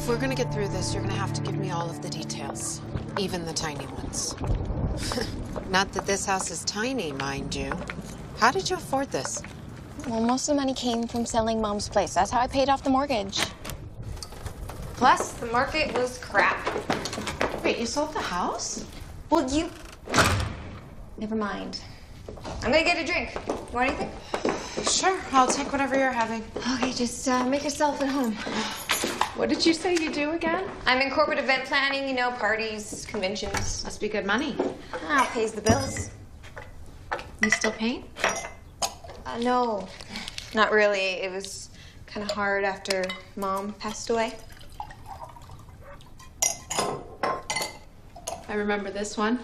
If we're gonna get through this, you're gonna have to give me all of the details, even the tiny ones. Not that this house is tiny, mind you. How did you afford this? Well, most of the money came from selling Mom's place. That's how I paid off the mortgage. Plus, the market was crap. Wait, you sold the house? Well, Never mind. I'm gonna get a drink. Want anything? Sure, I'll take whatever you're having. Okay, just make yourself at home. What did you say you do again? I'm in corporate event planning, you know, parties, conventions. Must be good money. Ah, pays the bills. You still paint? No, not really. It was kind of hard after Mom passed away. I remember this one.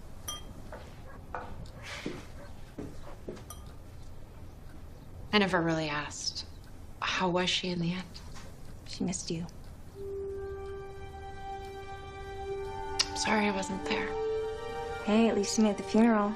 I never really asked. How was she in the end? She missed you. I'm sorry I wasn't there. Hey, at least you made the funeral.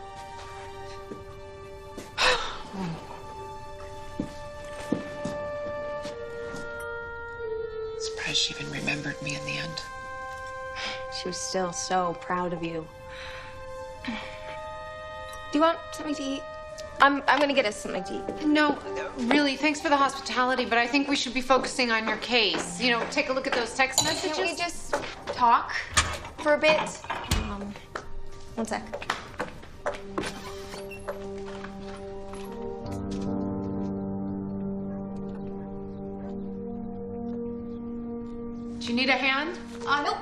Surprised she even remembered me in the end. She was still so proud of you. Do you want something to eat? I'm gonna get us something to eat. No, really, thanks for the hospitality, but I think we should be focusing on your case. You know, take a look at those text messages. Can we just talk for a bit? One sec. Do you need a hand? Nope.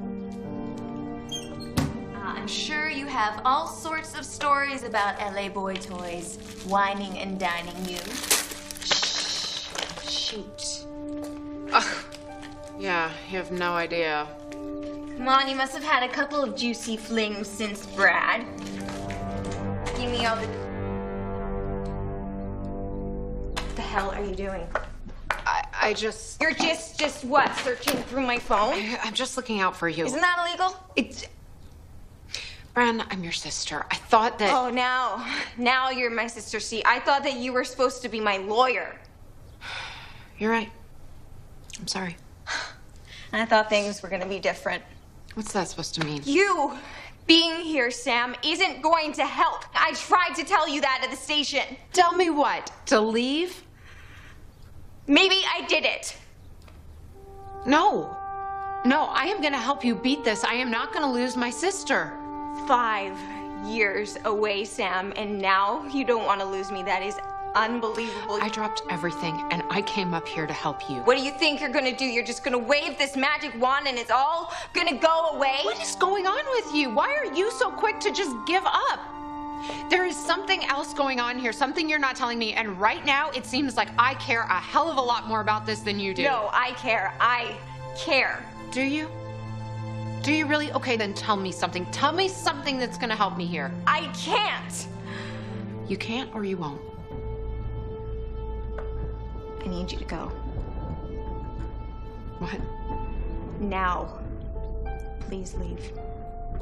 I'm sure you have all sorts of stories about LA Boy Toys whining and dining you. Shoot. Ugh. Yeah, you have no idea. Come on, you must have had a couple of juicy flings since Brad. Give me all the... What the hell are you doing? I just... You're just what? Searching through my phone? I'm just looking out for you. Isn't that illegal? It's... Bren, I'm your sister. I thought that... Oh, now you're my sister. See, I thought that you were supposed to be my lawyer. You're right. I'm sorry. And I thought things were gonna be different. What's that supposed to mean? You being here, Sam, isn't going to help. I tried to tell you that at the station. Tell me what? To leave? Maybe I did it. No. No, I am gonna help you beat this. I am not gonna lose my sister. 5 years away, Sam, and now you don't want to lose me. That is unbelievable. I dropped everything, and I came up here to help you. What do you think you're gonna do? You're just gonna wave this magic wand and it's all gonna go away? What is going on with you? Why are you so quick to just give up? There is something else going on here, something you're not telling me, and right now it seems like I care a hell of a lot more about this than you do. No, I care. I care. Do you? Do you really? Okay, then tell me something. Tell me something that's gonna help me here. I can't. You can't or you won't? I need you to go. What? Now. Please leave.